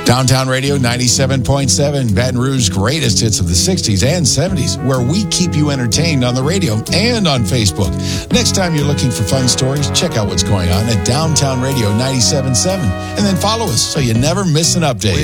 Downtown Radio 97.7, Baton Rouge's greatest hits of the 60s and 70s, where we keep you entertained on the radio and on Facebook. Next time you're looking for fun stories, check out what's going on at Downtown Radio 97.7, and then follow us so you never miss an update.